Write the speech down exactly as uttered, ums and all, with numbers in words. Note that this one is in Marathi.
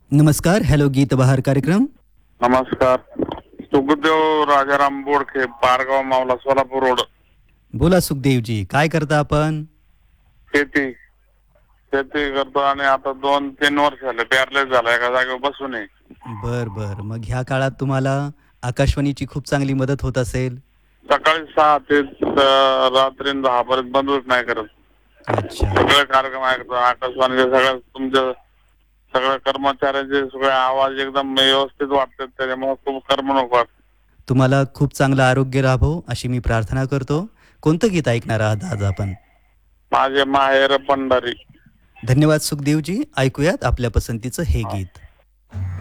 नमस्कार. हॅलो गीत बहार कार्यक्रम. नमस्कार. सुखदेव राजाराम बोडखे, पारगाव मावला, सोलापूर रोड. बोला सुखदेवजी, काय करता आपण? शेती शेती करतो आणि आता दोन तीन वर्ष झाले पॅरलाइज झाला, एका जागेवर बसून आहे. बर बर. मग ह्या काळात तुम्हाला आकाशवाणीची खूप चांगली मदत होत असेल. सकाळी सहा ते अ, रात्री दहा पर्यंत बंदच नाही करत. अच्छा. सगळे कार्यक्रम ऐकतो. आकाशवाणीचे सगळ्या तुमच्या सगळ्या कर्मचाऱ्यांचे सगळे आवाज एकदम व्यवस्थित वाटतात, त्याच्यामुळे खूप करमणूक वाटते. तुम्हाला खूप चांगलं आरोग्य लाभो अशी मी प्रार्थना करतो. कोणतं गीत ऐकणार आहात आज आपण? माझे माहेर पंढरी. धन्यवाद सुखदेवजी. ऐकूयात आपल्या पसंतीचं हे हा. गीत.